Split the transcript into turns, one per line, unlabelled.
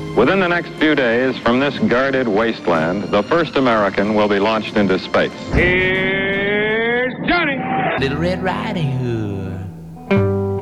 Within the next few days, from this guarded wasteland, the first American will be launched into space.
Here's Johnny!
Little Red Riding Hood.